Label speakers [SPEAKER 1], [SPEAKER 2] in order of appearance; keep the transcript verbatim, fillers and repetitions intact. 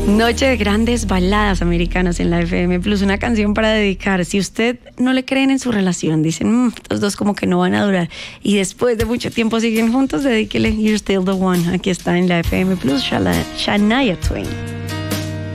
[SPEAKER 1] Noche de grandes baladas americanas en la F M Plus, una canción para dedicar. Si usted no le creen en su relación, dicen, mmm, estos dos como que no van a durar, y después de mucho tiempo siguen juntos, dedíquele You're Still the One. Aquí está en la F M Plus, Shania Twain.